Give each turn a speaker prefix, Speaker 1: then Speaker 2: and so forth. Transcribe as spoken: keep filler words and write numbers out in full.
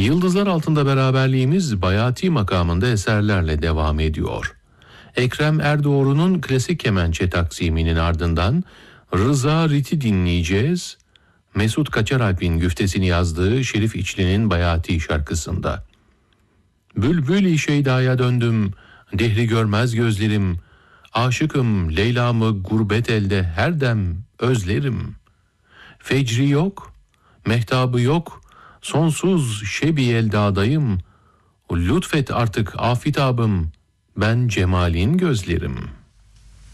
Speaker 1: Yıldızlar altında beraberliğimiz Bayati makamında eserlerle devam ediyor. Ekrem Erdoğru'nun klasik kemençe taksiminin ardından Rıza Rit'i dinleyeceğiz. Mesut Kaçaralp'in güftesini yazdığı Şerif İçli'nin Bayati şarkısında. Bülbül-i Şeyda'ya döndüm, dehri görmez gözlerim, aşıkım Leyla'mı gurbet elde her dem özlerim. Fecri yok, mehtabı yok, sonsuz şebi eldadayım, lütfet artık afitabım, ben cemalin gözlerim.''